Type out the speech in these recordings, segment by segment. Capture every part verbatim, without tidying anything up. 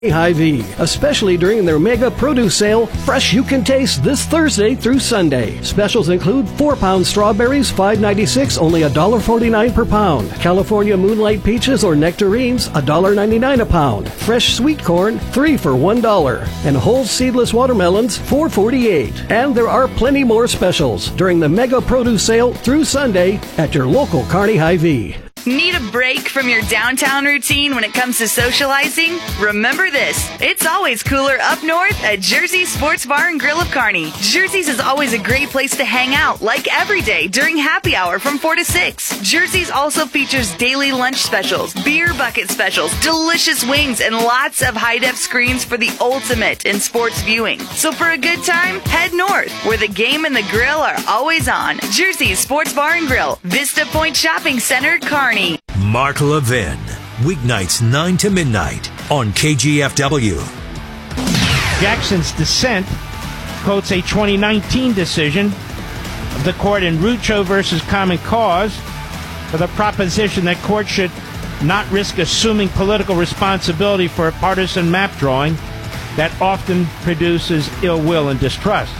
Hy-Vee, especially during their mega produce sale, fresh you can taste this Thursday through Sunday. Specials include four pound strawberries, five ninety-six, only one dollar forty-nine per pound. California Moonlight peaches or nectarines, one dollar ninety-nine a pound. Fresh sweet corn, three for one dollar. And whole seedless watermelons, four forty-eight. And there are plenty more specials during the mega produce sale through Sunday at your local Kearney Hy-Vee. Need a break from your downtown routine when it comes to socializing? Remember this. It's always cooler up north at Jersey's Sports Bar and Grill of Kearney. Jersey's is always a great place to hang out, like every day during happy hour from four to six. Jersey's also features daily lunch specials, beer bucket specials, delicious wings, and lots of high-def screens for the ultimate in sports viewing. So for a good time, head north, where the game and the grill are always on. Jersey's Sports Bar and Grill, Vista Point Shopping Center, Kearney. Mark Levin, weeknights nine to midnight on K G F W. Jackson's dissent quotes a twenty nineteen decision of the court in Rucho versus Common Cause for the proposition that courts should not risk assuming political responsibility for a partisan map drawing that often produces ill will and distrust.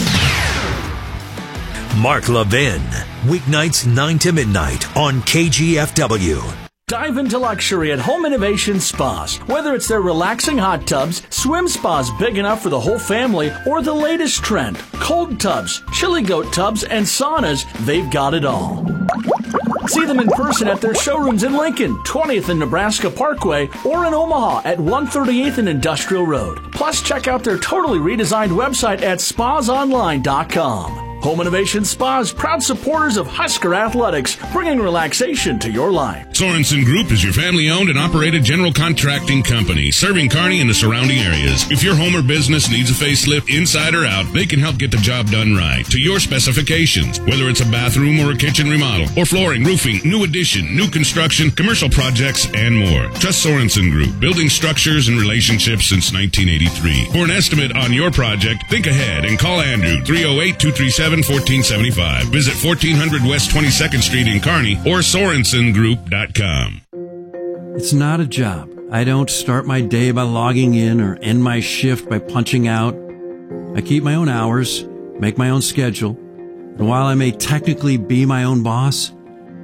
Mark Levin, weeknights nine to midnight on K G F W. Dive into luxury at Home Innovation Spas. Whether it's their relaxing hot tubs, swim spas big enough for the whole family, or the latest trend, cold tubs, chili goat tubs, and saunas, they've got it all. See them in person at their showrooms in Lincoln, twentieth and Nebraska Parkway, or in Omaha at one thirty-eighth and Industrial Road. Plus, check out their totally redesigned website at spas online dot com. Home Innovation Spas, proud supporters of Husker Athletics, bringing relaxation to your life. Sorensen Group is your family-owned and operated general contracting company, serving Kearney and the surrounding areas. If your home or business needs a facelift inside or out, they can help get the job done right, to your specifications. Whether it's a bathroom or a kitchen remodel, or flooring, roofing, new addition, new construction, commercial projects, and more. Trust Sorensen Group, building structures and relationships since nineteen eighty-three. For an estimate on your project, think ahead and call Andrew, three oh eight, two three seven, one four seven five. Visit fourteen hundred West twenty-second Street in Kearney or Sorensen Group dot com. It's not a job. I don't start my day by logging in or end my shift by punching out. I keep my own hours, make my own schedule, and while I may technically be my own boss,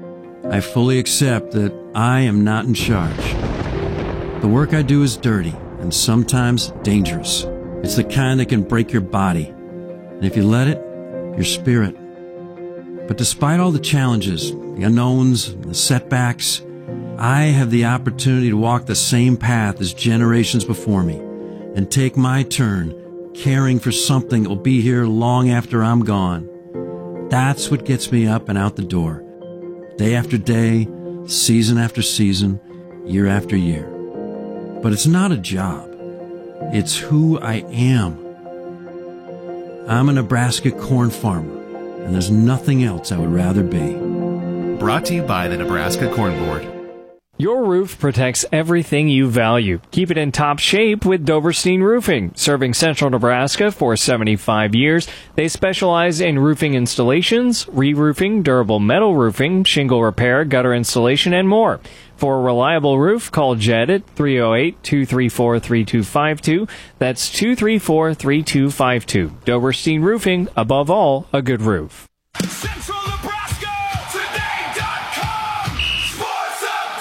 I fully accept that I am not in charge. The work I do is dirty and sometimes dangerous. It's the kind that can break your body, and if you let it, your spirit. But despite all the challenges, the unknowns, the setbacks, I have the opportunity to walk the same path as generations before me and take my turn caring for something that will be here long after I'm gone. That's what gets me up and out the door, day after day, season after season, year after year. But it's not a job. It's who I am. I'm a Nebraska corn farmer, and there's nothing else I would rather be. Brought to you by the Nebraska Corn Board. Your roof protects everything you value. Keep it in top shape with Doverstein Roofing. Serving central Nebraska for seventy-five years, they specialize in roofing installations, re-roofing, durable metal roofing, shingle repair, gutter installation, and more. For a reliable roof, call Jed at three oh eight, two three four, three two five two. That's two three four, three two five two. Doverstein Roofing, above all, a good roof. Central Nebraska Today dot com Sports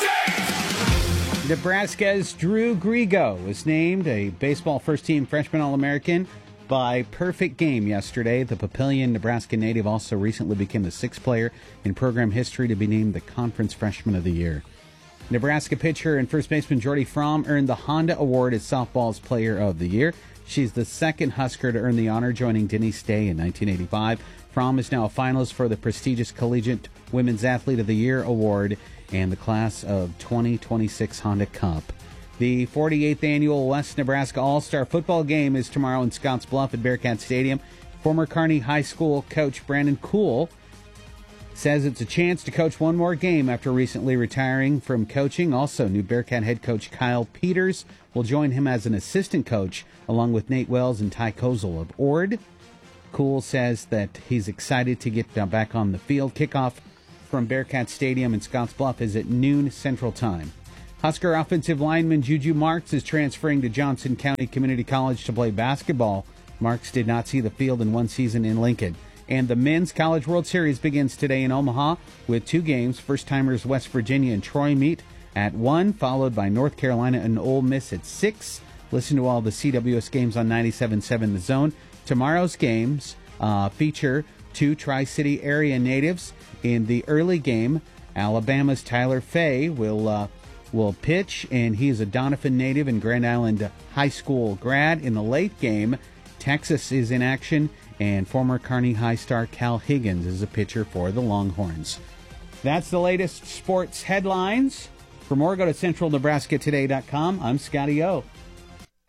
Update. Nebraska's Drew Grigo was named a baseball first-team freshman All-American by Perfect Game yesterday. The Papillion, Nebraska native, also recently became the sixth player in program history to be named the Conference Freshman of the Year. Nebraska pitcher and first baseman Jordy Fromm earned the Honda Award as softball's Player of the Year. She's the second Husker to earn the honor, joining Denise Day in nineteen eighty-five. Fromm is now a finalist for the prestigious Collegiate Women's Athlete of the Year Award and the Class of twenty twenty-six Honda Cup. The forty-eighth annual West Nebraska All-Star Football Game is tomorrow in Scotts Bluff at Bearcat Stadium. Former Kearney High School coach Brandon Kuhl says it's a chance to coach one more game after recently retiring from coaching. Also, new Bearcat head coach Kyle Peters will join him as an assistant coach, along with Nate Wells and Ty Kozel of Ord. Kuhl says that he's excited to get back on the field. Kickoff from Bearcat Stadium in Scotts Bluff is at noon Central Time. Husker offensive lineman Juju Marks is transferring to Johnson County Community College to play basketball. Marks did not see the field in one season in Lincoln. And the Men's College World Series begins today in Omaha with two games. First-timers West Virginia and Troy meet at one, followed by North Carolina and Ole Miss at six. Listen to all the C W S games on ninety-seven point seven The Zone. Tomorrow's games uh, feature two Tri-City area natives. In the early game, Alabama's Tyler Fay will uh, will pitch, and he is a Doniphan native and Grand Island High School grad. In the late game, Texas is in action, and former Kearney High star Cal Higgins is a pitcher for the Longhorns. That's the latest sports headlines. For more, go to central nebraska today dot com. I'm Scotty O.